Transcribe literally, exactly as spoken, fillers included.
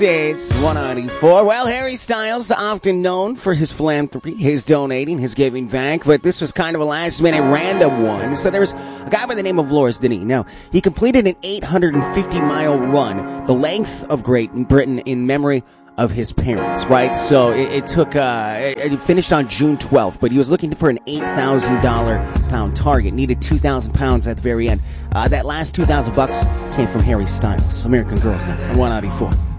It's one ninety-four. Well, Harry Styles, often known for his philanthropy, his donating, his giving back, but this was kind of a last-minute random one. So there's a guy by the name of Loris Denis. Now, he completed an eight hundred fifty mile run, the length of Great Britain, in memory of his parents, right? So it, it took, uh, it, it finished on June twelfth, but he was looking for an eight thousand pound target, needed two thousand pounds at the very end. Uh, that last two thousand bucks came from Harry Styles. American Girls now on one ninety-four.